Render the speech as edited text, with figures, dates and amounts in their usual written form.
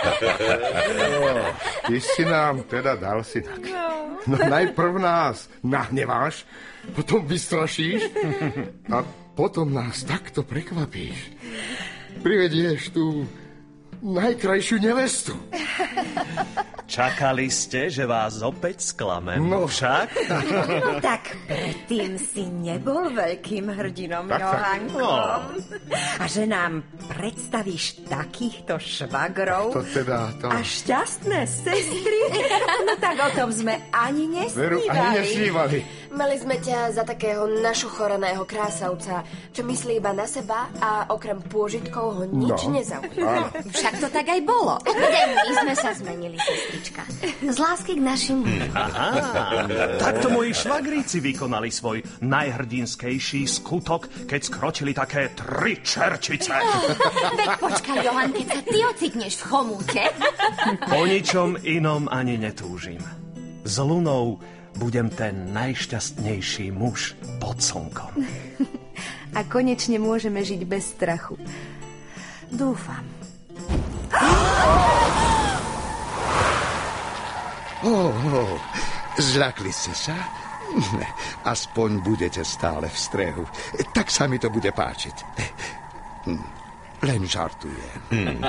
Ty si nám teda dal synak. No najprv nás nahneváš, potom vystrašíš a potom nás takto prekvapíš. Privedieš tú najkrajšiu nevestu. Čakali ste, že vás opäť sklamem, no však? No tak predtým si nebol veľkým hrdinom, Johankom. A že nám predstavíš takýchto švagrov to teda to... a šťastné sestry, no tak o tom sme ani nesnívali. Veru, ani nesnívali. Mali sme ťa za takého našuchoreného krásavca, čo myslí iba na seba a okrem pôžitkov ho nič nezaujíma. Však to tak aj bolo. My sme sa zmenili, sestrička. Z lásky k našim mužom. Aha, takto moji švagríci vykonali svoj najhrdinskejší skutok, keď skročili také 3 čerčice. Veď počkaj, Johan, keď sa ty ocitneš v chomúte. Po ničom inom ani netúžim. S Lunou budem ten najšťastnejší muž pod slnkom. A konečne môžeme žiť bez strachu. Dúfam. Zľakli ste sa? Aspoň budete stále v strehu. Tak sa mi to bude páčiť. Len žartujem.